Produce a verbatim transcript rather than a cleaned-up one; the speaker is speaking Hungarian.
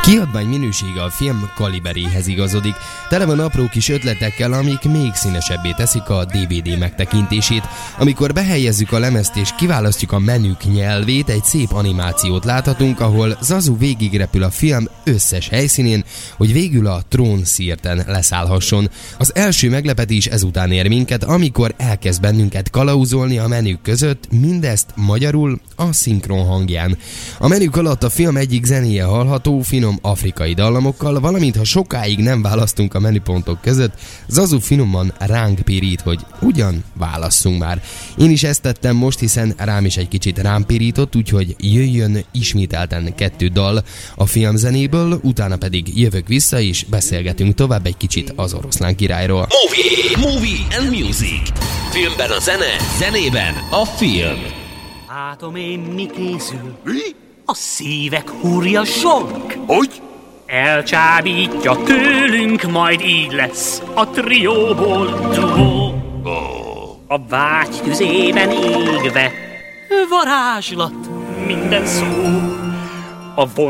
Kiadvány minősége a film kaliberéhez igazodik, tele van apró kis ötletekkel, amik még színesebbé teszik a dé vé dé megtekintését. Amikor behelyezzük a lemezt és kiválasztjuk a menük nyelvét, egy szép animációt láthatunk, ahol Zazu végigrepül a film összes helyszínén, hogy végül a trónszírten leszállhasson. Az első meglepetés ezután ér minket, amikor elkezd bennünket kalauzolni a menük között, mindezt magyarul a szinkron hangján. A menük alatt a film egyik zenéje hallható, finom afrikai dallamokkal, valamint ha sokáig nem választunk a menüpontok között, Zazu finoman ránk pirít, hogy ugyan válasszunk már. Én is ezt tettem most, hiszen rám is egy kicsit rám pirított, úgyhogy jöjjön ismételten kettő dal a filmzenéből, utána pedig jövök vissza és beszélgetünk tovább egy kicsit az Oroszlán királyról. Movie, movie and music. Filmben a zene, zenében a film. Látom én, mi készül. Mi? A szívek húrja sok. Hogy? Elcsábítja tőlünk, majd így lesz a trióból duó. A vágy tüzében égve, varázslat minden szó. A